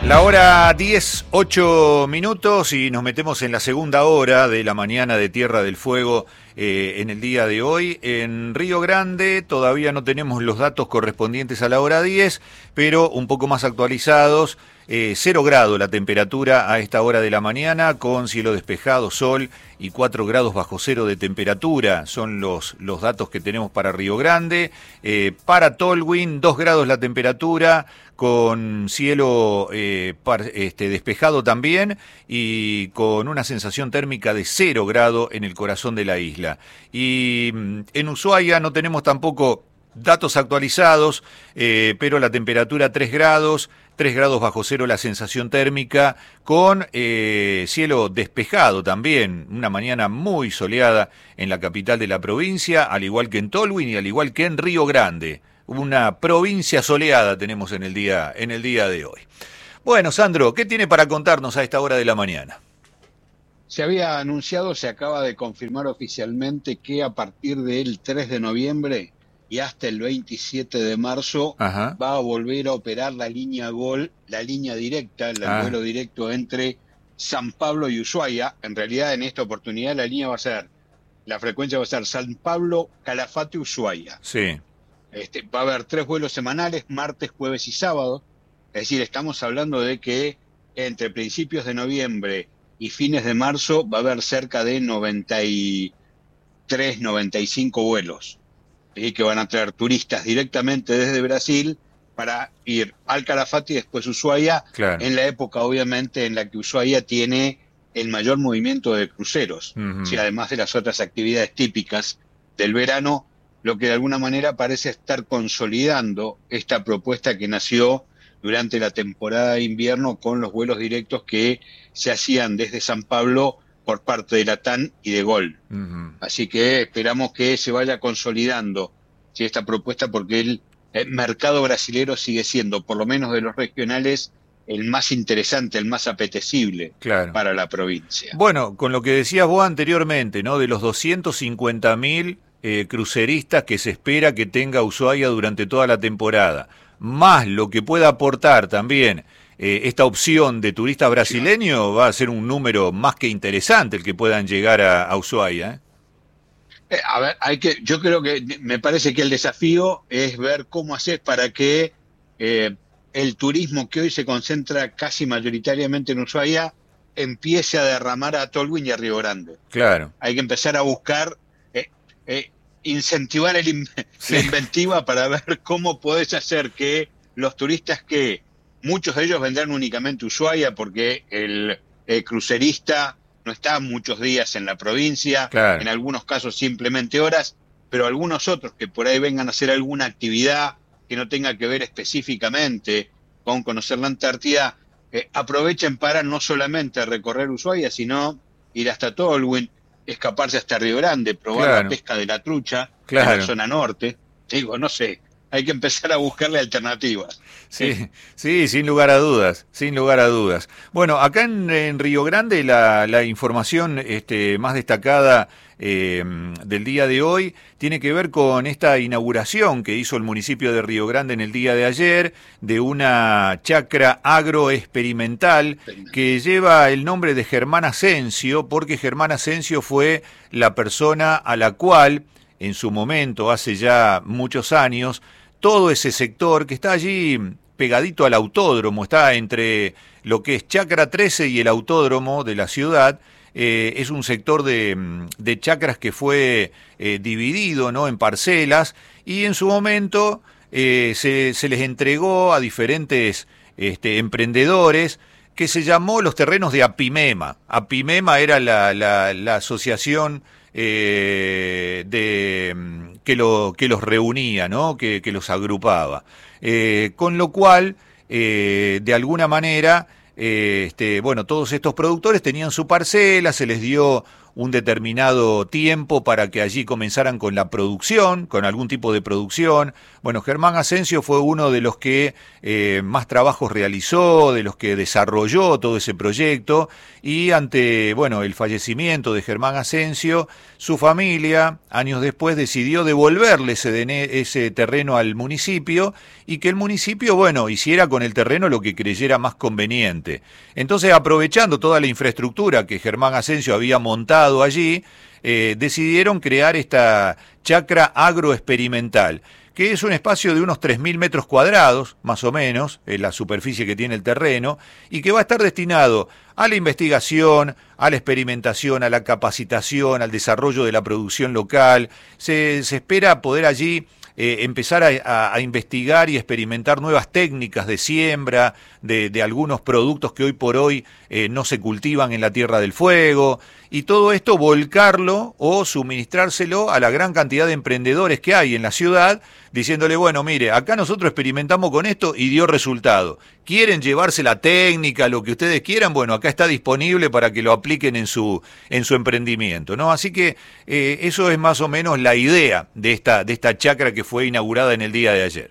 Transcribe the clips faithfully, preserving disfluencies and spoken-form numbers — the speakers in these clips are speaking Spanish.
La hora diez, ocho minutos y nos metemos en la segunda hora de la mañana de Tierra del Fuego eh, en el día de hoy. En Río Grande todavía no tenemos los datos correspondientes a la hora diez, pero un poco más actualizados. Eh, cero grado la temperatura a esta hora de la mañana, con cielo despejado, sol y cuatro grados bajo cero de temperatura. Son los, los datos que tenemos para Río Grande. Eh, para Tolwyn, dos grados la temperatura, con cielo eh, par, este, despejado también y con una sensación térmica de cero grado en el corazón de la isla. Y en Ushuaia no tenemos tampoco datos actualizados, eh, pero la temperatura tres grados, tres grados bajo cero la sensación térmica, con eh, cielo despejado también, una mañana muy soleada en la capital de la provincia, al igual que en Tolwyn y al igual que en Río Grande. Una provincia soleada tenemos en el día, en el día de hoy. Bueno, Sandro, ¿qué tiene para contarnos a esta hora de la mañana? Se había anunciado, se acaba de confirmar oficialmente que a partir del tres de noviembre y hasta el veintisiete de marzo Ajá. va a volver a operar la línea Gol, la línea directa, el ah. vuelo directo entre San Pablo y Ushuaia. En realidad, en esta oportunidad la línea va a ser, la frecuencia va a ser San Pablo, Calafate, Ushuaia. Sí. Este, va a haber tres vuelos semanales, martes, jueves y sábado. Es decir, estamos hablando de que entre principios de noviembre y fines de marzo va a haber cerca de noventa y tres, noventa y cinco vuelos. ¿Sí? Que van a traer turistas directamente desde Brasil para ir al Calafate y después Ushuaia, claro. En la época obviamente en la que Ushuaia tiene el mayor movimiento de cruceros. Uh-huh. ¿Sí? Además de las otras actividades típicas del verano, lo que de alguna manera parece estar consolidando esta propuesta que nació durante la temporada de invierno con los vuelos directos que se hacían desde San Pablo por parte de Latam y de Gol. Uh-huh. Así que esperamos que se vaya consolidando, ¿sí? Esta propuesta, porque el, el mercado brasilero sigue siendo, por lo menos de los regionales, el más interesante, el más apetecible, claro, para la provincia. Bueno, con lo que decías vos anteriormente, ¿no? De los doscientos cincuenta mil eh, cruceristas que se espera que tenga Ushuaia durante toda la temporada, más lo que pueda aportar también Eh, esta opción de turista brasileño, va a ser un número más que interesante el que puedan llegar a, a Ushuaia. ¿eh? Eh, a ver, hay que, yo creo que me parece que el desafío es ver cómo hacer para que eh, el turismo que hoy se concentra casi mayoritariamente en Ushuaia empiece a derramar a Tolwyn y a Río Grande. Claro. Hay que empezar a buscar, eh, eh, incentivar el, sí. la inventiva para ver cómo podés hacer que los turistas que muchos de ellos vendrán únicamente a Ushuaia porque el, el crucerista no está muchos días en la provincia, claro. En algunos casos simplemente horas, pero algunos otros que por ahí vengan a hacer alguna actividad que no tenga que ver específicamente con conocer la Antártida, eh, aprovechen para no solamente recorrer Ushuaia, sino ir hasta Tolwyn, escaparse hasta Río Grande, probar claro. la pesca de la trucha, claro. en la zona norte. Digo, no sé, hay que empezar a buscarle alternativas. Sí, sí, sin lugar a dudas, sin lugar a dudas. Bueno, acá en, en Río Grande la, la información este, más destacada eh, del día de hoy tiene que ver con esta inauguración que hizo el municipio de Río Grande en el día de ayer de una chacra agroexperimental que lleva el nombre de Germán Asensio, porque Germán Asensio fue la persona a la cual en su momento, hace ya muchos años, todo ese sector que está allí pegadito al autódromo, está entre lo que es Chacra trece y el autódromo de la ciudad, eh, es un sector de, de chacras que fue eh, dividido, ¿no?, en parcelas, y en su momento eh, se, se les entregó a diferentes este, emprendedores, que se llamó los terrenos de Apimema. Apimema era la, la, la asociación Eh, de que, lo, que los reunía, ¿no? que, que los agrupaba. Eh, con lo cual, eh, de alguna manera, eh, este, bueno, todos estos productores tenían su parcela, se les dio un determinado tiempo para que allí comenzaran con la producción, con algún tipo de producción. Bueno, Germán Asensio fue uno de los que eh, más trabajos realizó, de los que desarrolló todo ese proyecto, y ante, bueno, el fallecimiento de Germán Asensio, su familia, años después, decidió devolverle ese, ese terreno al municipio, y que el municipio, bueno, hiciera con el terreno lo que creyera más conveniente. Entonces, aprovechando toda la infraestructura que Germán Asensio había montado allí, eh, decidieron crear esta chacra agroexperimental, que es un espacio de unos tres mil metros cuadrados, más o menos, en la superficie que tiene el terreno, y que va a estar destinado a la investigación, a la experimentación, a la capacitación, al desarrollo de la producción local. Se, se espera poder allí Eh, empezar a, a, a investigar y experimentar nuevas técnicas de siembra de, de algunos productos que hoy por hoy eh, no se cultivan en la Tierra del Fuego, y todo esto volcarlo o suministrárselo a la gran cantidad de emprendedores que hay en la ciudad, diciéndole, bueno, mire, acá nosotros experimentamos con esto y dio resultado. ¿Quieren llevarse la técnica, lo que ustedes quieran? Bueno, acá está disponible para que lo apliquen en su, en su emprendimiento, ¿no? Así que eh, eso es más o menos la idea de esta, de esta chacra que fue inaugurada en el día de ayer.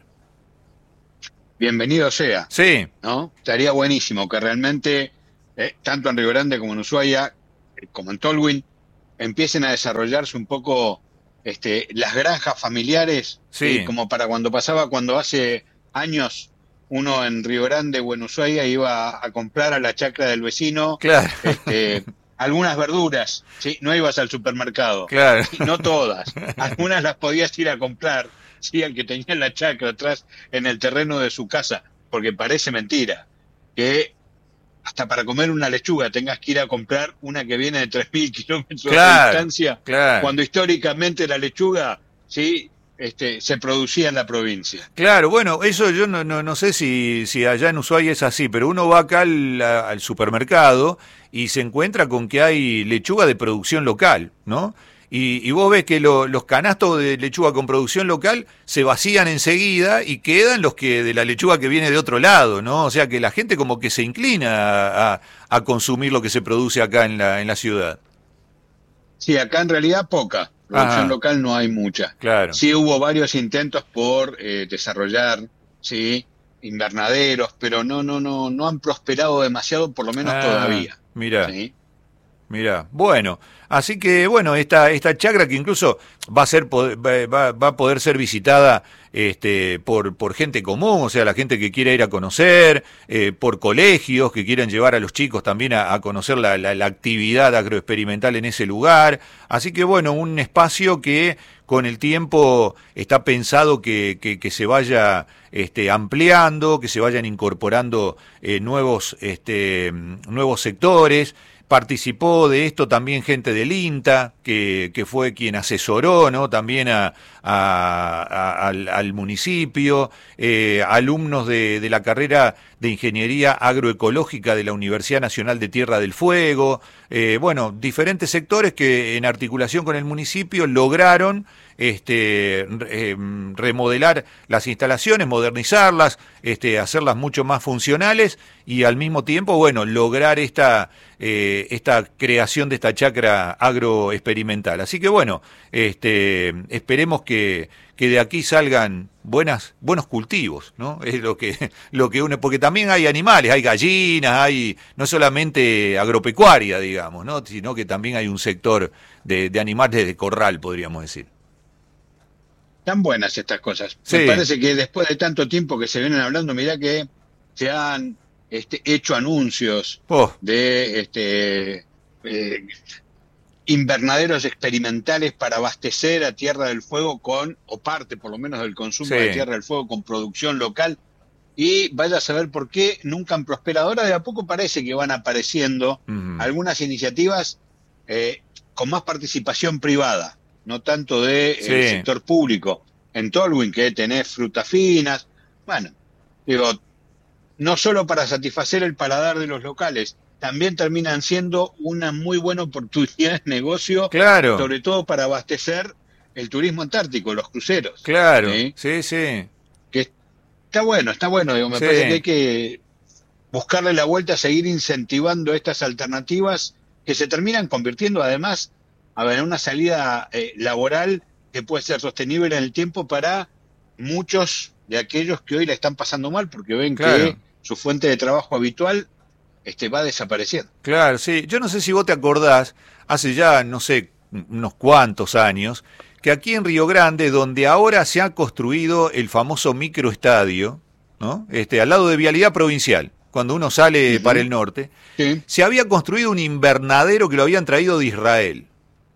Bienvenido sea. Sí. ¿No? Estaría buenísimo que realmente, eh, tanto en Río Grande como en Ushuaia, eh, como en Tolwyn, empiecen a desarrollarse un poco este, las granjas familiares, sí. ¿sí? Como para cuando pasaba, cuando hace años uno en Río Grande o en Ushuaia iba a comprar a la chacra del vecino, claro. este, algunas verduras, ¿sí? No ibas al supermercado, claro. ¿sí? No todas, algunas las podías ir a comprar, ¿sí? Al que tenía la chacra atrás en el terreno de su casa, porque parece mentira que hasta para comer una lechuga tengas que ir a comprar una que viene de tres mil kilómetros claro, de distancia, claro. Cuando históricamente la lechuga, ¿sí? Este, se producía en la provincia. Claro, bueno, eso yo no, no, no sé si, si allá en Ushuaia es así, pero uno va acá al, al supermercado y se encuentra con que hay lechuga de producción local, ¿no? Y, y vos ves que lo, los canastos de lechuga con producción local se vacían enseguida y quedan los que de la lechuga que viene de otro lado, ¿no? O sea que la gente como que se inclina a, a consumir lo que se produce acá en la, en la ciudad. Sí, acá en realidad poca. Producción Ajá. local no hay mucha. Claro. Sí hubo varios intentos por eh, desarrollar, sí, invernaderos, pero no, no, no, no han prosperado demasiado, por lo menos ah, todavía. Mira. ¿Sí? Mirá, bueno, así que bueno, esta, esta chacra que incluso va a ser va, va a poder ser visitada este, por, por gente común, o sea, la gente que quiera ir a conocer, eh, por colegios que quieran llevar a los chicos también a, a conocer la, la, la actividad agroexperimental en ese lugar. Así que bueno, un espacio que con el tiempo está pensado que, que, que se vaya este, ampliando, que se vayan incorporando eh, nuevos, este, nuevos sectores. Participó de esto también gente del INTA, que, que fue quien asesoró, ¿no? También a, a, a, al, al municipio, eh, alumnos de, de la carrera de Ingeniería Agroecológica de la Universidad Nacional de Tierra del Fuego, eh, bueno, diferentes sectores que en articulación con el municipio lograron este, eh, remodelar las instalaciones, modernizarlas, este, hacerlas mucho más funcionales y al mismo tiempo, bueno, lograr esta, eh, esta creación de esta chacra agroexperimental. Así que bueno, este, esperemos que, que de aquí salgan buenas, buenos cultivos, ¿no? Es lo que, lo que une, porque también hay animales, hay gallinas, hay no solamente agropecuaria, digamos, ¿no? Sino que también hay un sector de, de animales de corral, podríamos decir. Tan buenas estas cosas. Sí. Me parece que después de tanto tiempo que se vienen hablando, mirá que se han este, hecho anuncios oh. de este, eh, invernaderos experimentales para abastecer a Tierra del Fuego con, o parte por lo menos del consumo sí. de Tierra del Fuego con producción local. Y vaya a saber por qué nunca han prosperado. Ahora de a poco parece que van apareciendo uh-huh. algunas iniciativas eh, con más participación privada, no tanto del sí. de sector público. En Tolwyn, que tenés frutas finas, bueno, digo, no solo para satisfacer el paladar de los locales, también terminan siendo una muy buena oportunidad de negocio, claro. sobre todo para abastecer el turismo antártico, los cruceros. Claro, ¿sí? sí, sí. Que está bueno, está bueno, digo, me sí. parece que hay que buscarle la vuelta, seguir incentivando estas alternativas que se terminan convirtiendo además a ver, una salida eh, laboral que puede ser sostenible en el tiempo para muchos de aquellos que hoy la están pasando mal porque ven Claro. que su fuente de trabajo habitual este, va desapareciendo. Claro, sí. Yo no sé si vos te acordás, hace ya, no sé, unos cuantos años, que aquí en Río Grande, donde ahora se ha construido el famoso microestadio, ¿no? Este, al lado de Vialidad Provincial, cuando uno sale para Uh-huh. el norte, Sí. se había construido un invernadero que lo habían traído de Israel.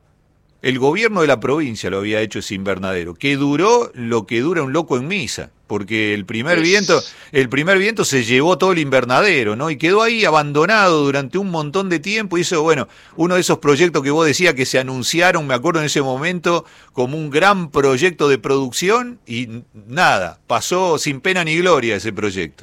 El gobierno de la provincia lo había hecho ese invernadero, que duró lo que dura un loco en misa, porque el primer viento, Es, el primer viento se llevó todo el invernadero, ¿no? Y quedó ahí abandonado durante un montón de tiempo. Y eso, bueno, uno de esos proyectos que vos decías que se anunciaron, me acuerdo en ese momento, como un gran proyecto de producción, y nada, pasó sin pena ni gloria ese proyecto.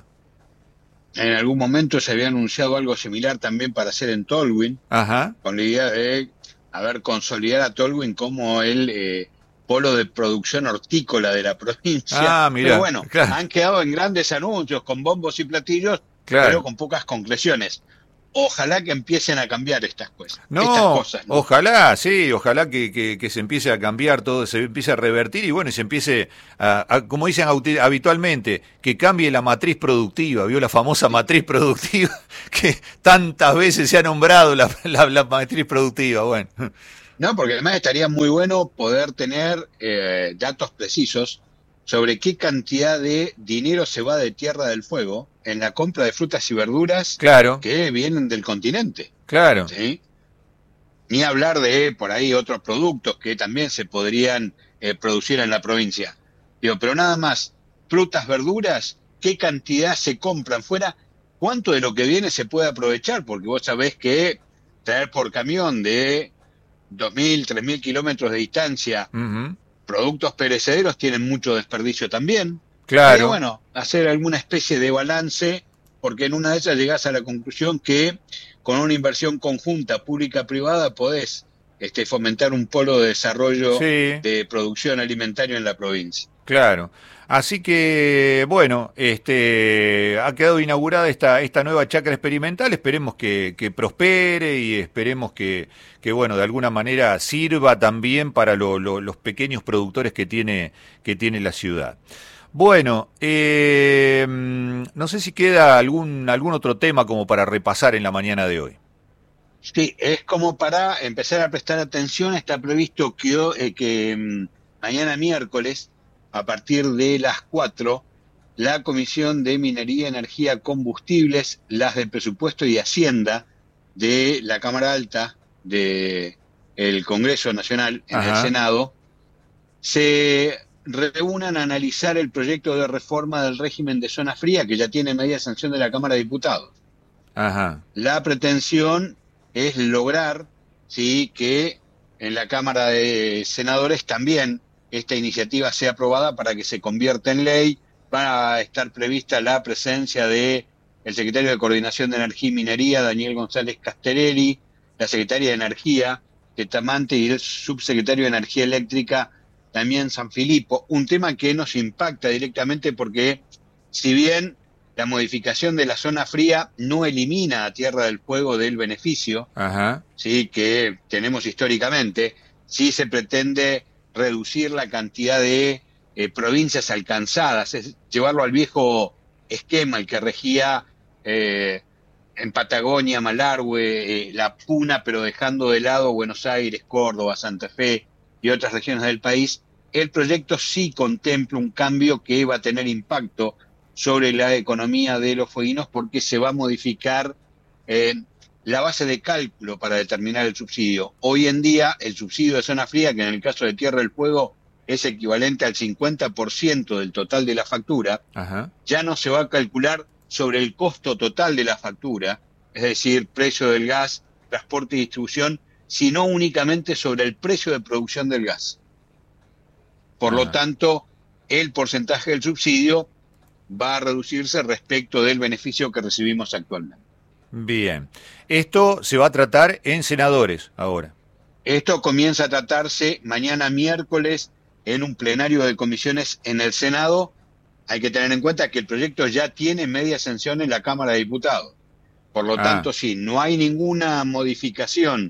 en algún momento se había anunciado algo similar también para hacer en Tolwyn, Ajá. con la idea de, a ver, consolidar a Tolwyn como el eh, polo de producción hortícola de la provincia. Ah, Pero mirá, bueno, claro, han quedado en grandes anuncios, con bombos y platillos, pero claro. con pocas concreciones. Ojalá que empiecen a cambiar estas cosas, estas No, cosas, ¿no? ojalá, sí, ojalá que, que, que se empiece a cambiar todo, se empiece a revertir y bueno, y se empiece a, a, como dicen auti- habitualmente, que cambie la matriz productiva, ¿vio la famosa matriz productiva? Que tantas veces se ha nombrado la, la, la matriz productiva, bueno. No, porque además estaría muy bueno poder tener eh, datos precisos sobre qué cantidad de dinero se va de Tierra del Fuego en la compra de frutas y verduras Claro, que vienen del continente, claro, ¿sí? Ni hablar de por ahí otros productos que también se podrían eh, producir en la provincia. Digo, pero nada más, frutas, verduras, ¿qué cantidad se compran fuera? ¿Cuánto de lo que viene se puede aprovechar? Porque vos sabés que traer por camión de dos mil, tres mil kilómetros de distancia ujú, productos perecederos tienen mucho desperdicio también. Y claro, bueno, hacer alguna especie de balance, porque en una de ellas llegás a la conclusión que con una inversión conjunta pública-privada podés este, fomentar un polo de desarrollo sí. de producción alimentaria en la provincia. Claro. Así que, bueno, este, ha quedado inaugurada esta, esta nueva chacra experimental. Esperemos que, que prospere y esperemos que, que, bueno, de alguna manera sirva también para lo- lo- los pequeños productores que tiene, que tiene la ciudad. Bueno, eh, mm, no sé si queda algún, algún otro tema como para repasar en la mañana de hoy. Sí, es como para empezar a prestar atención. Está previsto que, ho- eh, que mm, mañana miércoles, a partir de las cuatro, la Comisión de Minería, Energía, Combustibles, las de Presupuesto y Hacienda de la Cámara Alta del Congreso Nacional en el Ajá, Senado, se reúnan a analizar el proyecto de reforma del régimen de zona fría que ya tiene media sanción de la Cámara de Diputados. ajá, La pretensión es lograr, sí, que en la Cámara de Senadores también esta iniciativa sea aprobada para que se convierta en ley. Va a estar prevista la presencia de el secretario de Coordinación de Energía y Minería, Daniel González Castelleri, la secretaria de Energía, Tetamante, y el subsecretario de Energía Eléctrica, Damián Sanfilippo. Un tema que nos impacta directamente porque, si bien la modificación de la zona fría no elimina a Tierra del Fuego del beneficio, ajá, sí, que tenemos históricamente, sí se pretende reducir la cantidad de eh, provincias alcanzadas, es llevarlo al viejo esquema, el que regía eh, en Patagonia, Malargüe, eh, la Puna, pero dejando de lado Buenos Aires, Córdoba, Santa Fe y otras regiones del país. El proyecto sí contempla un cambio que va a tener impacto sobre la economía de los fueguinos porque se va a modificar eh, la base de cálculo para determinar el subsidio. Hoy en día, el subsidio de zona fría, que en el caso de Tierra del Fuego es equivalente al cincuenta por ciento del total de la factura, ajá, ya no se va a calcular sobre el costo total de la factura, es decir, precio del gas, transporte y distribución, sino únicamente sobre el precio de producción del gas. Por lo ajá. tanto, el porcentaje del subsidio va a reducirse respecto del beneficio que recibimos actualmente. Bien. Esto se va a tratar en senadores ahora. Esto comienza a tratarse mañana miércoles en un plenario de comisiones en el Senado. Hay que tener en cuenta que el proyecto ya tiene media sanción en la Cámara de Diputados. Por lo Ah, tanto, sí, no hay ninguna modificación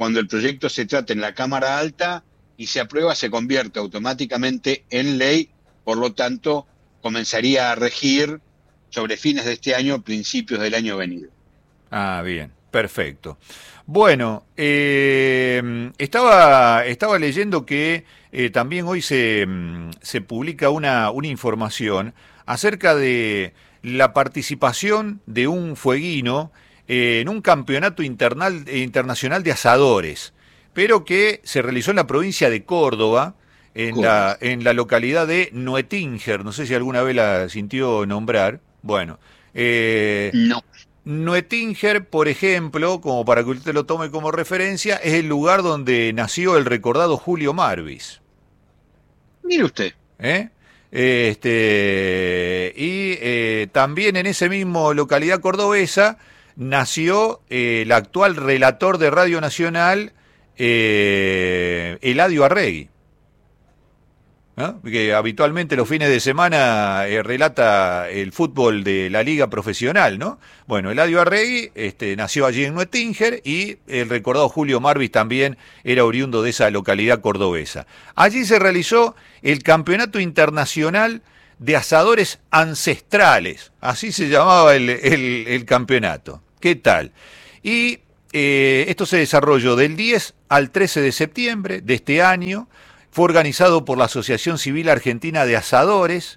cuando el proyecto se trata en la Cámara Alta y se aprueba, se convierte automáticamente en ley, por lo tanto, comenzaría a regir sobre fines de este año, principios del año venido. Ah, bien, perfecto. Bueno, eh, estaba, estaba leyendo que eh, también hoy se, se publica una, una información acerca de la participación de un fueguino eh, en un campeonato internal, internacional de asadores, pero que se realizó en la provincia de Córdoba, en la, en la localidad de Nuetinger. No sé si alguna vez la sintió nombrar. Bueno, eh, no. Nuetinger, por ejemplo, como para que usted lo tome como referencia, es el lugar donde nació el recordado Julio Marvis. Mire usted. ¿Eh? Este, y eh, también en esa misma localidad cordobesa nació eh, el actual relator de Radio Nacional, eh, Eladio Arregui, ¿no? Que habitualmente los fines de semana eh, relata el fútbol de la liga profesional, ¿no? Bueno, Eladio Arregui este, nació allí en Nuetinger y el recordado Julio Marvis también era oriundo de esa localidad cordobesa. Allí se realizó el Campeonato Internacional de Asadores Ancestrales, así se llamaba el, el, el campeonato. ¿Qué tal? Y eh, esto se desarrolló del diez al trece de septiembre de este año. Fue organizado por la Asociación Civil Argentina de Asadores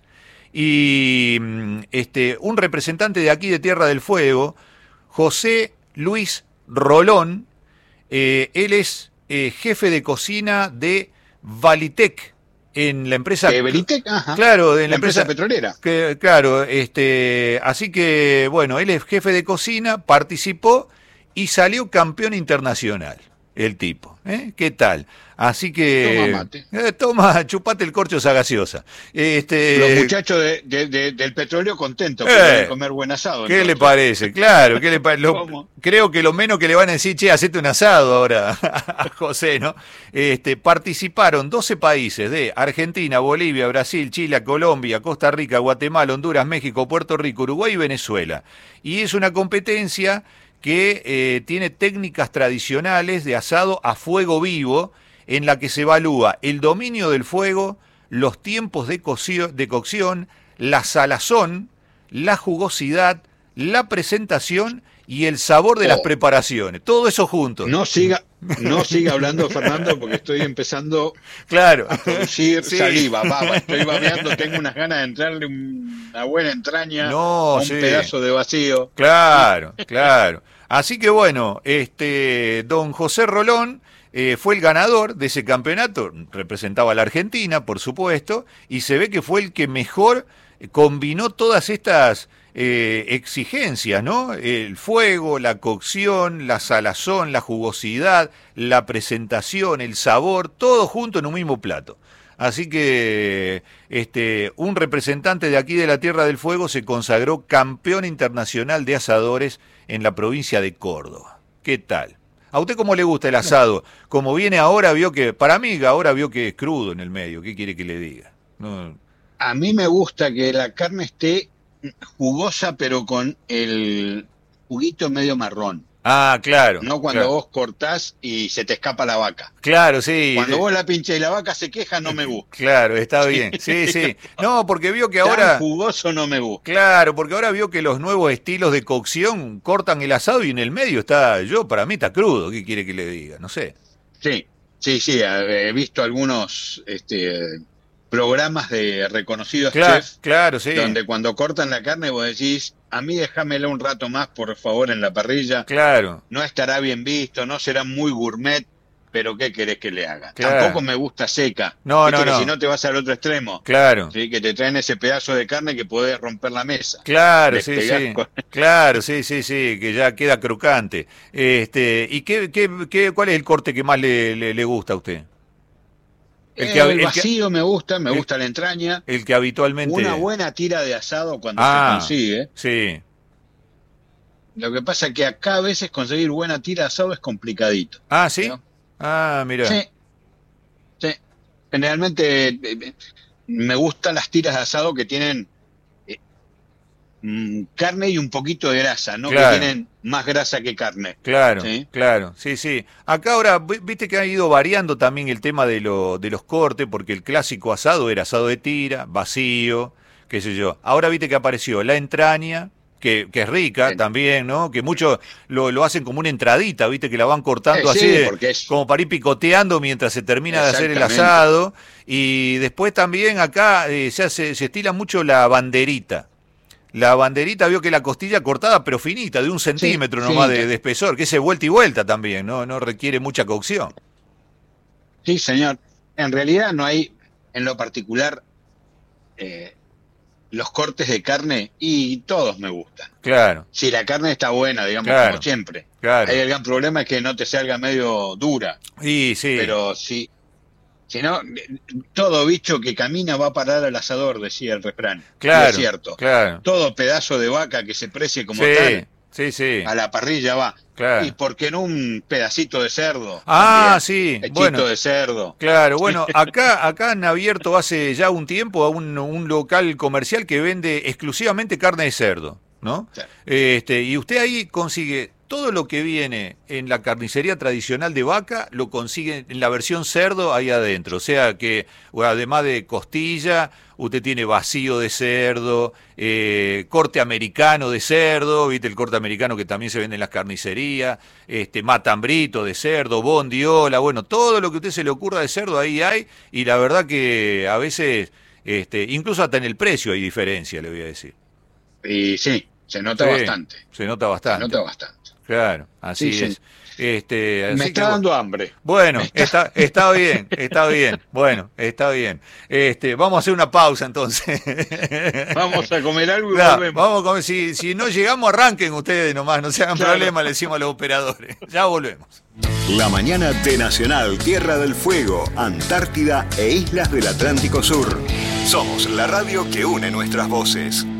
y este, un representante de aquí de Tierra del Fuego, José Luis Rolón, eh, él es eh, jefe de cocina de Valitec, en la empresa... ¿De Valitec? Ajá. Claro, en la, la empresa, empresa petrolera. Que, claro, este, así que, bueno, él es jefe de cocina, participó y salió campeón internacional. El tipo, ¿eh? ¿Qué tal? Así que... Toma mate. Eh, toma, chupate el corcho esa gaseosa. Este, Los muchachos de, de, de, del petróleo contentos, eh, que comer buen asado. ¿Qué entonces. le parece? Claro, ¿qué le pa lo, creo que lo menos que le van a decir, che, hacete un asado ahora a José, ¿no? Este, participaron doce países de Argentina, Bolivia, Brasil, Chile, Colombia, Costa Rica, Guatemala, Honduras, México, Puerto Rico, Uruguay y Venezuela. Y es una competencia que eh, tiene técnicas tradicionales de asado a fuego vivo, en la que se evalúa el dominio del fuego, los tiempos de, cocción, de cocción, la salazón, la jugosidad, la presentación y el sabor de oh. las preparaciones. Todo eso junto. No siga, no siga hablando, Fernando, porque estoy empezando claro. a producir sí. saliva, baba. Estoy babeando, tengo unas ganas de entrarle una buena entraña no, a un sí. pedazo de vacío. Claro, claro. Así que bueno, este don José Rolón eh, fue el ganador de ese campeonato, representaba a la Argentina, por supuesto, y se ve que fue el que mejor combinó todas estas eh, exigencias, ¿no? El fuego, la cocción, la salazón, la jugosidad, la presentación, el sabor, todo junto en un mismo plato. Así que este, un representante de aquí de la Tierra del Fuego se consagró campeón internacional de asadores en la provincia de Córdoba. ¿Qué tal? ¿A usted cómo le gusta el asado? Como viene ahora, vio que, para mí ahora vio que es crudo en el medio. ¿Qué quiere que le diga? No. A mí me gusta que la carne esté jugosa, pero con el juguito medio marrón. Ah, claro. No cuando claro. vos cortás y se te escapa la vaca. Claro, sí. Cuando vos la pinchás y la vaca se queja, no me gusta. Claro, está bien. Sí, sí. No, porque vio que ahora... Tan jugoso no me gusta. Claro, porque ahora vio que los nuevos estilos de cocción cortan el asado y en el medio está... Yo, para mí está crudo. ¿Qué quiere que le diga? No sé. Sí, sí, sí. He visto algunos... este programas de reconocidos claro, chefs, claro, sí. donde cuando cortan la carne vos decís, a mí déjamela un rato más, por favor, en la parrilla. Claro. No estará bien visto, no será muy gourmet, pero ¿qué querés que le haga? Claro. Tampoco me gusta seca. No, Viste no, que no. Si no te vas al otro extremo. Claro. ¿Sí? Que te traen ese pedazo de carne que podés romper la mesa. Claro, sí, sí. Con... Claro, sí, sí, sí, que ya queda crocante. Este, ¿y qué, qué, qué, cuál es el corte que más le, le, le gusta a usted? El, que, el vacío el que, me gusta, me el, gusta la entraña. El que habitualmente... Una buena tira de asado cuando ah, se consigue. Sí. Lo que pasa es que acá a veces conseguir buena tira de asado es complicadito. Ah, ¿sí? ¿no? Ah, mira. Sí. Sí. Generalmente eh, me gustan las tiras de asado que tienen eh, mmm, carne y un poquito de grasa, no claro. que tienen más grasa que carne. Claro, ¿sí? claro, sí, sí. Acá ahora, viste que ha ido variando también el tema de, lo, de los cortes, porque el clásico asado era asado de tira, vacío, qué sé yo. Ahora viste que apareció la entraña, que, que es rica sí. también, ¿no? Que muchos lo, lo hacen como una entradita, viste, que la van cortando eh, así, sí, de, es... como para ir picoteando mientras se termina de hacer el asado. Y después también acá eh, se, hace, se estila mucho la banderita. La banderita, vio que la costilla cortada, pero finita, de un centímetro sí, nomás sí, de, de espesor, que es vuelta y vuelta también, ¿no? No requiere mucha cocción. Sí, señor. En realidad no hay, en lo particular, eh, los cortes de carne, y todos me gustan. Claro. Si la carne está buena, digamos, claro, como siempre. Claro. Hay el gran problema es que no te salga medio dura. Sí, sí. Pero sí. Si no, todo bicho que camina va a parar al asador, decía el refrán. Claro, y es cierto. Claro. Todo pedazo de vaca que se precie como sí, tal, sí, sí. a la parrilla va. Claro. ¿Y por qué no un pedacito de cerdo? Ah, también? sí. Pechito bueno, de cerdo. Claro, bueno, acá, acá han abierto hace ya un tiempo a un, un local comercial que vende exclusivamente carne de cerdo, ¿no? Sí. Este, y usted ahí consigue todo lo que viene en la carnicería tradicional de vaca, lo consigue en la versión cerdo ahí adentro. O sea que, bueno, además de costilla, usted tiene vacío de cerdo, eh, corte americano de cerdo, viste el corte americano que también se vende en las carnicerías, este matambrito de cerdo, bondiola, bueno, todo lo que a usted se le ocurra de cerdo ahí hay, y la verdad que a veces, este, incluso hasta en el precio hay diferencia, le voy a decir. Y sí, se nota sí, bastante. Se nota bastante. Se nota bastante. Claro, así sí, es. Sí. Este, así Me está que, dando hambre. Bueno, está... está, está bien, está bien. Bueno, está bien. Este, vamos a hacer una pausa entonces. Vamos a comer algo y claro, volvemos. Vamos a comer. Si, si no llegamos, arranquen ustedes nomás, no se hagan claro. problema, le decimos a los operadores. Ya volvemos. La mañana de Nacional, Tierra del Fuego, Antártida e Islas del Atlántico Sur. Somos la radio que une nuestras voces.